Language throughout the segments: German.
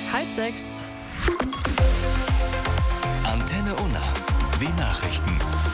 5:30. Antenne Unna. Die Nachrichten.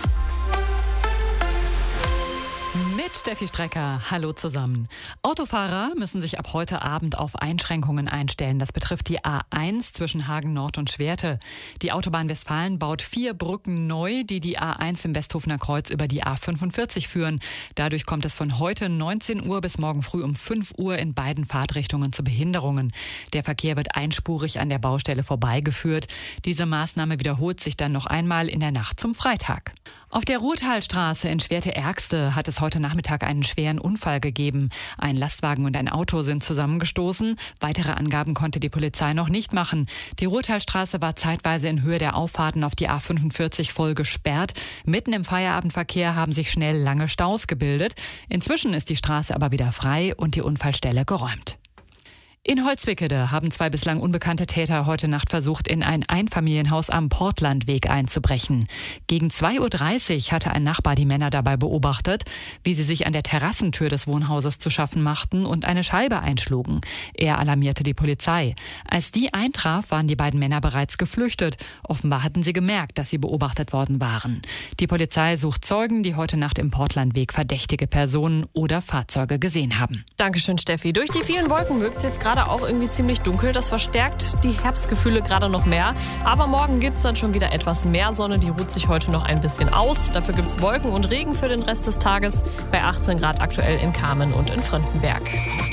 Mit Steffi Strecker. Hallo zusammen. Autofahrer müssen sich ab heute Abend auf Einschränkungen einstellen. Das betrifft die A1 zwischen Hagen Nord und Schwerte. Die Autobahn Westfalen baut 4 Brücken neu, die die A1 im Westhofener Kreuz über die A45 führen. Dadurch kommt es von heute 19 Uhr bis morgen früh um 5 Uhr in beiden Fahrtrichtungen zu Behinderungen. Der Verkehr wird einspurig an der Baustelle vorbeigeführt. Diese Maßnahme wiederholt sich dann noch einmal in der Nacht zum Freitag. Auf der Ruhrtalstraße in Schwerte-Ergste hat es heute Nachmittag einen schweren Unfall gegeben. Ein Lastwagen und ein Auto sind zusammengestoßen. Weitere Angaben konnte die Polizei noch nicht machen. Die Ruhrtalstraße war zeitweise in Höhe der Auffahrten auf die A45 voll gesperrt. Mitten im Feierabendverkehr haben sich schnell lange Staus gebildet. Inzwischen ist die Straße aber wieder frei und die Unfallstelle geräumt. In Holzwickede haben 2 bislang unbekannte Täter heute Nacht versucht, in ein Einfamilienhaus am Portlandweg einzubrechen. Gegen 2:30 Uhr hatte ein Nachbar die Männer dabei beobachtet, wie sie sich an der Terrassentür des Wohnhauses zu schaffen machten und eine Scheibe einschlugen. Er alarmierte die Polizei. Als die eintraf, waren die beiden Männer bereits geflüchtet. Offenbar hatten sie gemerkt, dass sie beobachtet worden waren. Die Polizei sucht Zeugen, die heute Nacht im Portlandweg verdächtige Personen oder Fahrzeuge gesehen haben. Dankeschön, Steffi. Durch die vielen Wolken wirkt es jetzt gerade auch irgendwie ziemlich dunkel. Das verstärkt die Herbstgefühle gerade noch mehr. Aber morgen gibt es dann schon wieder etwas mehr Sonne. Die ruht sich heute noch ein bisschen aus. Dafür gibt es Wolken und Regen für den Rest des Tages. Bei 18 Grad aktuell in Kamen und in Frontenberg.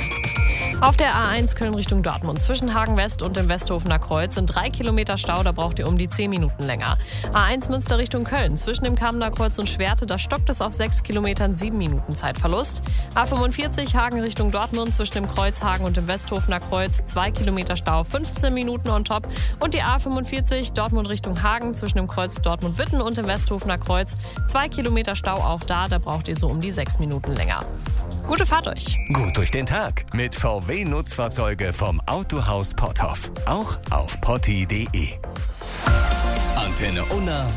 Auf der A1 Köln Richtung Dortmund zwischen Hagen West und dem Westhofener Kreuz sind 3 Kilometer Stau, da braucht ihr um die 10 Minuten länger. A1 Münster Richtung Köln zwischen dem Kamener Kreuz und Schwerte, da stockt es auf 6 Kilometern 7 Minuten Zeitverlust. A45 Hagen Richtung Dortmund zwischen dem Kreuz Hagen und dem Westhofener Kreuz 2 Kilometer Stau, 15 Minuten on top. Und die A45 Dortmund Richtung Hagen zwischen dem Kreuz Dortmund-Witten und dem Westhofener Kreuz 2 Kilometer Stau, auch da braucht ihr so um die 6 Minuten länger. Gute Fahrt euch! Gut durch den Tag mit VW-Nutzfahrzeuge vom Autohaus Potthoff. Auch auf potti.de. Antenne Unna.